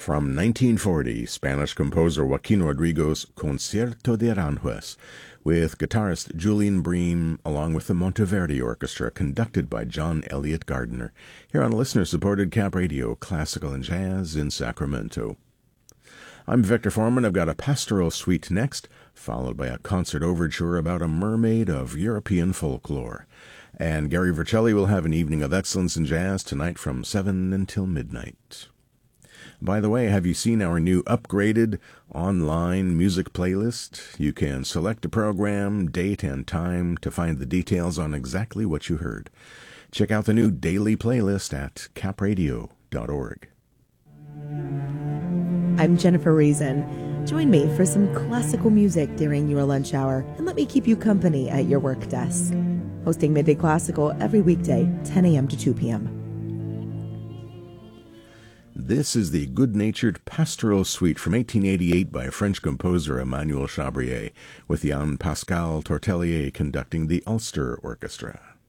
From 1940, Spanish composer Joaquin Rodrigo's Concierto de Aranjuez, with guitarist Julian Bream, along with the Monteverdi Orchestra, conducted by John Elliott Gardiner, here on listener-supported Cap Radio, Classical and Jazz in Sacramento. I'm Victor Foreman. I've got a pastoral suite next, followed by a concert overture about a mermaid of European folklore. And Gary Vercelli will have an evening of excellence in jazz tonight from 7 until midnight. By the way, have you seen our new upgraded online music playlist? You can select a program, date, and time to find the details on exactly what you heard. Check out the new daily playlist at capradio.org. I'm Jennifer Reason. Join me for some classical music during your lunch hour and let me keep you company at your work desk. Hosting Midday Classical every weekday, 10 a.m. to 2 p.m. This is the good-natured pastoral suite from 1888 by French composer Emmanuel Chabrier, with Jan Pascal Tortelier conducting the Ulster Orchestra.